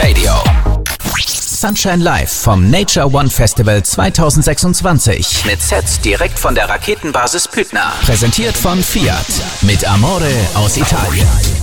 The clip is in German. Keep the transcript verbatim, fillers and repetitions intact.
Radio. Sunshine Live vom Nature One Festival zweitausendsechsundzwanzig. Mit Sets direkt von der Raketenbasis Pydna. Präsentiert von Fiat. Mit Amore aus Italien.